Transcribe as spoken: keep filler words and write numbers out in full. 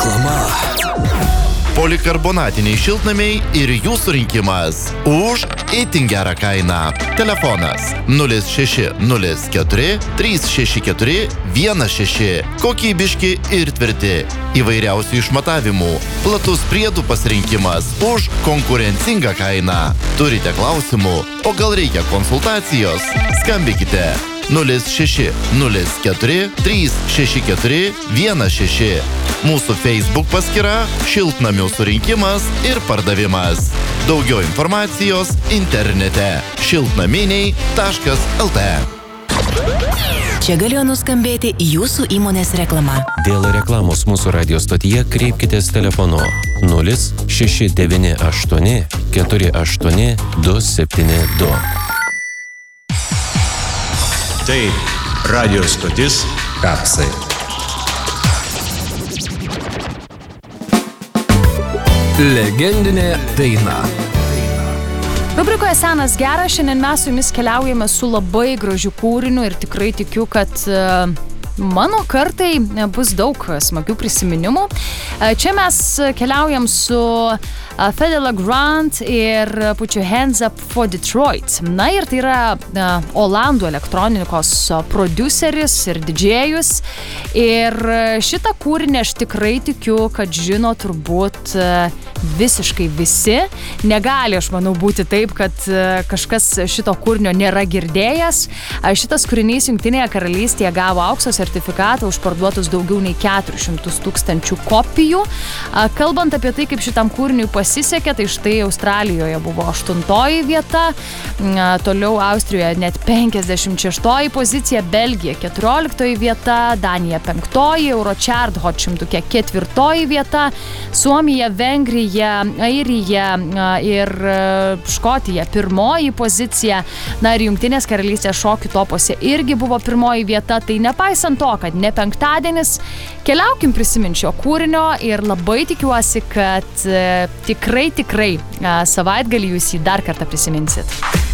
Reklama. Polikarbonatiniai šiltnamiai ir jų surinkimas už itin gerą kainą. Telefonas nulis šeši nulis keturi trys šeši keturi vienas šeši. Kokybiški ir tvirti. Įvairiausių išmatavimų. Platus priedų pasirinkimas už konkurencingą kainą. Turite klausimų, o gal reikia konsultacijos? Skambikite nulis šeši nulis keturi trys šeši keturi vienas šeši. Mūsų Facebook paskyra šiltnamių surinkimas ir pardavimas. Daugiau informacijos internete šiltnaminiai taškas el tė. Čia galėjo nuskambėti jūsų įmonės reklama. Dėl reklamos mūsų radio stotyje kreipkitės telefonu nulis šeši devyni aštuoni keturi aštuoni du septyni du. Tai radio stotis Kapsai. Legendinė daina. Rubrikoje Senas geras, šiandien mes su jumis keliaujame su labai gražiu kūriniu ir tikrai tikiu, kad uh, mano kartai bus daug smagių prisiminimų. Uh, čia mes keliaujam su uh, Fedela Grant ir Put Your Hands Up for Detroit. Na ir tai yra uh, Olandų elektronikos prodiuseris ir didžėjus. Ir šitą kūrinį aš tikrai tikiu, kad žino turbūt uh, visiškai visi. Negali, aš manau, būti taip, kad kažkas šito kūrinio nėra girdėjęs. Šitas kūrinys Jungtinėje karalystėje gavo aukso sertifikatą už parduotus daugiau nei keturis šimtus tūkstančių kopijų. Kalbant apie tai, kaip šitam kūriniui pasisekė, tai štai Australijoje buvo aštuntoji vieta, toliau Austrijoje net penkiasdešimt šeštoji pozicija, Belgija keturioliktoji vieta, Danija penktoji, Eurochart Hot šimtuke ketvirtoji vieta, Suomija, Vengrija, Airija ir Škotija pirmoji pozicija. Na ir Jungtinės karalystės šokių topuose irgi buvo pirmoji vieta. Tai nepaisant to, kad ne penktadienis, keliaukim prisiminti šio kūrinio ir labai tikiuosi, kad tikrai, tikrai savaitgalį jūs jį dar kartą prisiminsit.